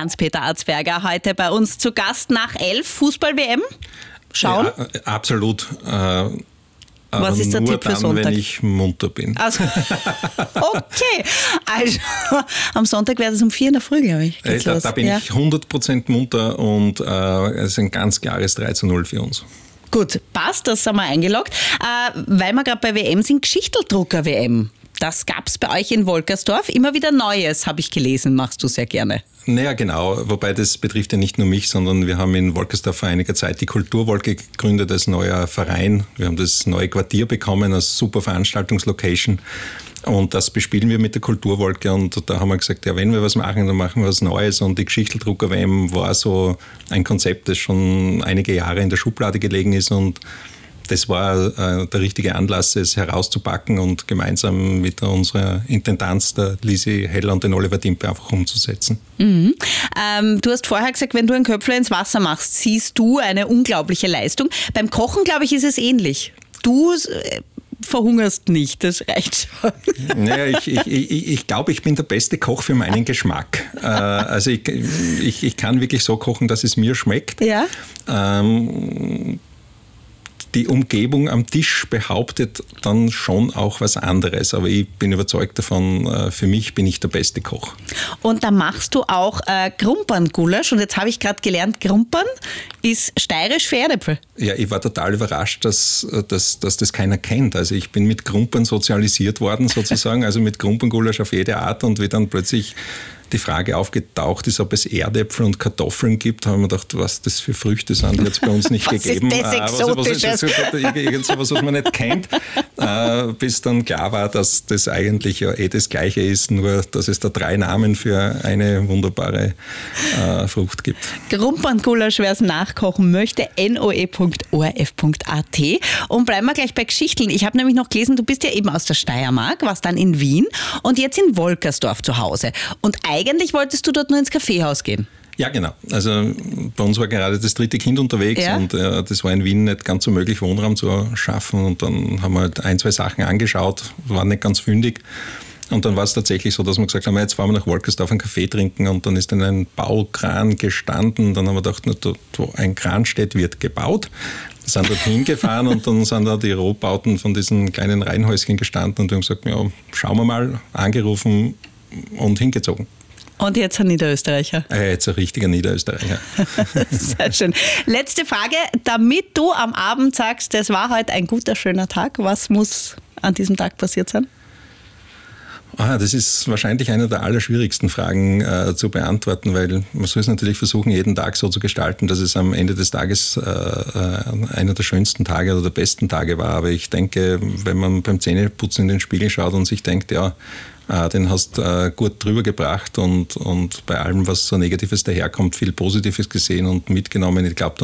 Hans-Peter Arzberger heute bei uns zu Gast nach 11 Fußball-WM. Schauen? Ja, absolut. Was ist der nur Tipp für dann, Sonntag? wenn ich munter bin. Also, okay, also am Sonntag wäre es um 4 in der Früh, glaube ich. Da bin ich 100% munter und es ist ein ganz klares 3:0 für uns. Gut, passt, das haben wir eingeloggt. Weil wir gerade bei WM sind, Geschichteldrucker-WM. Das gab es bei euch in Wolkersdorf. Immer wieder Neues, habe ich gelesen, machst du sehr gerne. Naja, genau. Wobei das betrifft ja nicht nur mich, sondern wir haben in Wolkersdorf vor einiger Zeit die Kulturwolke gegründet als neuer Verein. Wir haben das neue Quartier bekommen als super Veranstaltungslocation. Und das bespielen wir mit der Kulturwolke. Und da haben wir gesagt, ja, wenn wir was machen, dann machen wir was Neues. Und die Geschichteldrucker-WM war so ein Konzept, das schon einige Jahre in der Schublade gelegen ist. Und das war der richtige Anlass, es herauszupacken und gemeinsam mit unserer Intendanz, der Lisi Heller und den Oliver Dimpe, einfach umzusetzen. Mhm. Du hast vorher gesagt, wenn du einen Köpfler ins Wasser machst, siehst du eine unglaubliche Leistung. Beim Kochen, glaube ich, ist es ähnlich. Du verhungerst nicht, das reicht schon. Naja, ich glaube, ich bin der beste Koch für meinen Geschmack. Also ich kann wirklich so kochen, dass es mir schmeckt. Ja. Die Umgebung am Tisch behauptet dann schon auch was anderes. Aber ich bin überzeugt davon, für mich bin ich der beste Koch. Und da machst du auch Grumpern-Gulasch. Und jetzt habe ich gerade gelernt, Grumpern ist steirisch für Erdäpfel. Ja, ich war total überrascht, dass das keiner kennt. Also ich bin mit Grumpern sozialisiert worden sozusagen, also mit Grumpern-Gulasch auf jede Art. Und wie dann plötzlich die Frage aufgetaucht ist, ob es Erdäpfel und Kartoffeln gibt, haben wir gedacht, was das für Früchte sind, die hat es bei uns nicht gegeben. Ist das Exotisches? Irgend sowas, was man nicht kennt, bis dann klar war, dass das eigentlich ja das Gleiche ist, nur dass es da 3 Namen für eine wunderbare Frucht gibt. Grumpern-Gulasch, wer es nachkochen möchte, noe.orf.at. Und bleiben wir gleich bei Geschichten. Ich habe nämlich noch gelesen, du bist ja eben aus der Steiermark, warst dann in Wien und jetzt in Wolkersdorf zu Hause. Und eigentlich wolltest du dort nur ins Kaffeehaus gehen. Ja, genau. Also bei uns war gerade das 3. Kind unterwegs, ja. Und das war in Wien nicht ganz so möglich, Wohnraum zu schaffen. Und dann haben wir halt 1, 2 Sachen angeschaut, waren nicht ganz fündig. Und dann war es tatsächlich so, dass wir gesagt haben, jetzt fahren wir nach Wolkersdorf einen Kaffee trinken. Und dann ist dann ein Baukran gestanden. Dann haben wir gedacht, wo ein Kran steht, wird gebaut. Wir sind dort hingefahren und dann sind da die Rohbauten von diesen kleinen Reihenhäuschen gestanden. Und wir haben gesagt, ja, schauen wir mal, angerufen und hingezogen. Und jetzt ein Niederösterreicher. Jetzt ein richtiger Niederösterreicher. Sehr schön. Letzte Frage, damit du am Abend sagst, das war heute ein guter, schöner Tag, was muss an diesem Tag passiert sein? Das ist wahrscheinlich eine der allerschwierigsten Fragen zu beantworten, weil man soll es natürlich versuchen, jeden Tag so zu gestalten, dass es am Ende des Tages einer der schönsten Tage oder der besten Tage war. Aber ich denke, wenn man beim Zähneputzen in den Spiegel schaut und sich denkt, ja, den hast gut drüber gebracht und bei allem, was so Negatives daherkommt, viel Positives gesehen und mitgenommen. Ich glaube,